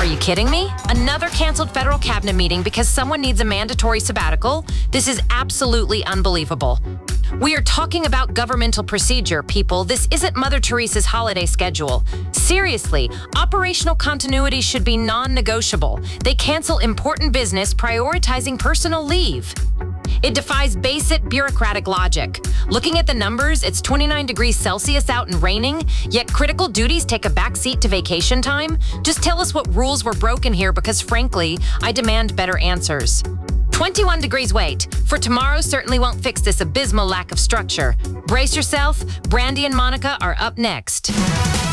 you kidding me? Another canceled federal cabinet meeting because someone needs a mandatory sabbatical? This is absolutely unbelievable. We are talking about governmental procedure, people. This isn't Mother Teresa's holiday schedule. Seriously, operational continuity should be non-negotiable. They cancel important business, prioritizing personal leave. It defies basic bureaucratic logic. Looking at the numbers, it's 29 degrees Celsius out and raining, yet critical duties take a backseat to vacation time? Just tell us what rules were broken here because, frankly, I demand better answers. 21 degrees wait. For tomorrow certainly won't fix this abysmal lack of structure. Brace yourself. Brandy and Monica are up next.